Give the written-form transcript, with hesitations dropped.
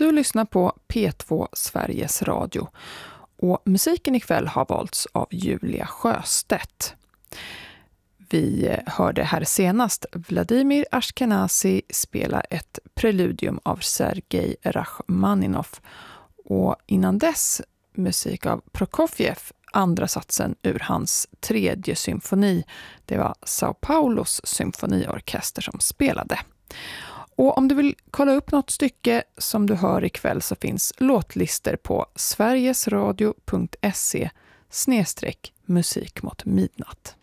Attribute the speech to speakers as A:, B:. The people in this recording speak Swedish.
A: Du lyssnar på P2 Sveriges Radio och musiken ikväll har valts av Julia Sjöstedt. Vi hörde här senast Vladimir Ashkenazi spela ett preludium av Sergej Rachmaninov och innan dess musik av Prokofjev, andra satsen ur hans tredje symfoni. Det var Sao Paulos symfoniorkester som spelade. Och om du vill kolla upp något stycke som du hör ikväll så finns låtlister på sverigesradio.se/musik mot midnatt.